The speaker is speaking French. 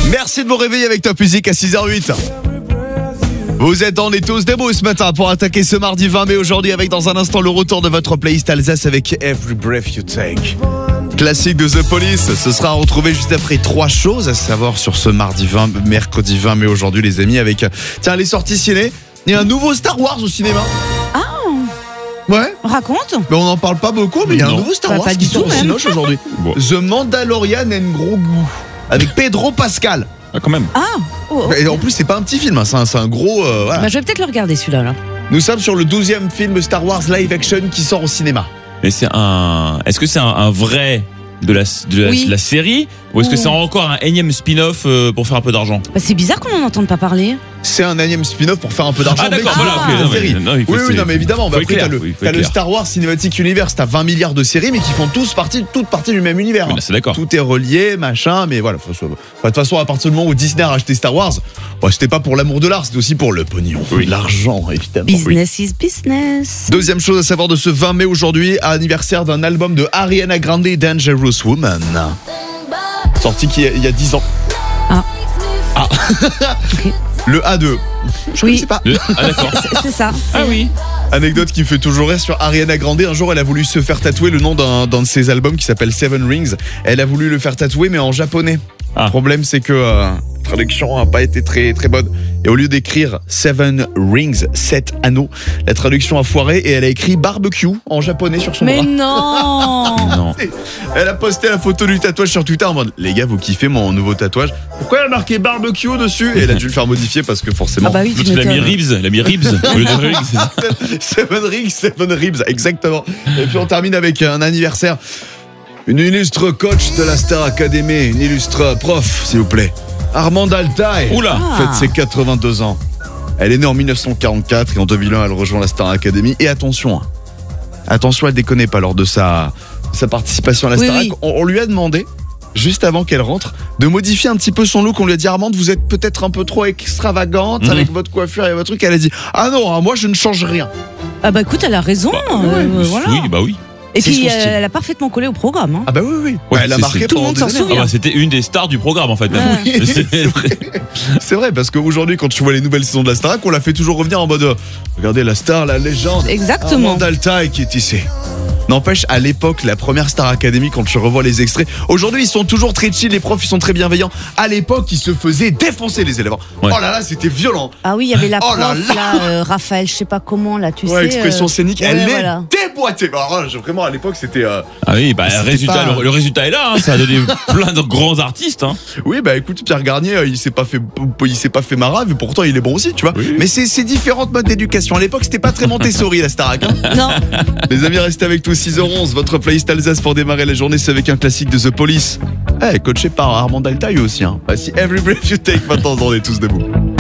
Merci de vous réveiller avec Top Music à 6h08. Vous êtes dans les tous des beaux ce matin pour attaquer ce mardi 20 mai aujourd'hui avec dans un instant le retour de votre playlist Alsace avec Every Breath You Take. Classique de The Police, ce sera retrouvé juste après 3 choses à savoir sur ce mercredi 20 mai aujourd'hui les amis avec les sorties ciné. Il y a un nouveau Star Wars au cinéma. Ah ouais. Raconte. Mais on n'en parle pas beaucoup, mais il y a un nouveau Star Wars qui sort au Cinoche aujourd'hui. Bon. The Mandalorian and Grogu avec Pedro Pascal. Ah, quand même. Ah oh. Et en plus c'est pas un petit film, hein, c'est un gros voilà. Bah, je vais peut-être le regarder celui-là là. Nous sommes sur le 12e film Star Wars live action qui sort au cinéma. Mais est-ce que c'est un vrai de la série ou est-ce que c'est encore un énième spin-off pour faire un peu d'argent? Bah, c'est bizarre qu'on n'en entende pas parler. C'est un énième spin-off pour faire un peu d'argent. Ah d'accord, mais voilà, série. Oui, mais évidemment, faut après t'as le clair. Star Wars Cinematic Universe, t'as 20 milliards de séries mais qui font toutes partie du même univers. Oui, là, c'est d'accord. Tout est relié, machin, mais voilà. De toute façon, à partir du moment où Disney a racheté Star Wars, c'était pas pour l'amour de l'art, c'était aussi pour le pognon, l'argent, évidemment. Business is business. Deuxième chose à savoir de ce 20 mai aujourd'hui, anniversaire d'un album de Ariana Grande, Dangerous Woman. Sorti il y a 10 ans. Ah. Le A2. Je connaissais pas. D'accord. C'est ça. Ah oui. Anecdote qui me fait toujours rire sur Ariana Grande. Un jour, elle a voulu se faire tatouer le nom d'un de ses albums qui s'appelle Seven Rings. Elle a voulu le faire tatouer, mais en japonais. Le problème, c'est que la traduction n'a pas été très, très bonne. Et au lieu d'écrire Seven Rings, 7 anneaux, la traduction a foiré et elle a écrit barbecue en japonais sur son bras. Mais non. Non. Elle a posté la photo du tatouage sur Twitter en mode les gars, vous kiffez mon nouveau tatouage? Pourquoi elle a marqué barbecue dessus? Et elle a dû le faire modifier parce que forcément. Ah bah oui, Tu l'as mis ribs. Au lieu de ribs, c'est ça. Seven Ribs, exactement. Et puis on termine avec un anniversaire. Une illustre coach de la Star Academy, une illustre prof, s'il vous plaît. Armande Altaï. Oula. Fête ses 82 ans. Elle est née en 1944 et en 2001, elle rejoint la Star Academy. Et attention, elle déconne pas lors de sa participation à la Star Academy. On lui a demandé, juste avant qu'elle rentre, de modifier un petit peu son look. On lui a dit, Armande, vous êtes peut-être un peu trop extravagante avec votre coiffure et votre truc. Elle a dit, ah non, moi je ne change rien. Ah bah écoute, elle a raison. Voilà. Oui, bah oui. Et puis elle a parfaitement collé au programme. Hein. Ah bah oui. Ouais, elle a marqué tout le monde s'en souvient. C'était une des stars du programme en fait. C'est vrai parce qu'aujourd'hui quand tu vois les nouvelles saisons de la Starac, on la fait toujours revenir en mode regardez la star, la légende. Exactement. Armande Altaï qui est ici. N'empêche, à l'époque, la première Star Academy, quand tu revois les extraits, aujourd'hui ils sont toujours très chill, les profs ils sont très bienveillants. À l'époque, ils se faisaient défoncer les élèves. Ouais. Oh là là, c'était violent. Ah oui, il y avait la prof là, Raphaël, je sais pas comment là, tu sais. Expression scénique, elle est voilà. déboîtée. Alors, vraiment à l'époque, c'était. Ah oui, bah le résultat est là. Hein, ça a donné plein de grands artistes. Hein. Oui, bah écoute, Pierre Garnier, il s'est pas fait marave, et pourtant il est bon aussi, tu vois. Oui. Mais c'est différentes modes d'éducation. À l'époque, c'était pas très Montessori la Starac. Hein. Non. Les amis, restez avec nous. 6h11, votre playlist Alsace pour démarrer la journée, c'est avec un classique de The Police. Coaché par Armand Altaï aussi. Voici Every Breath You Take, maintenant on est tous debout.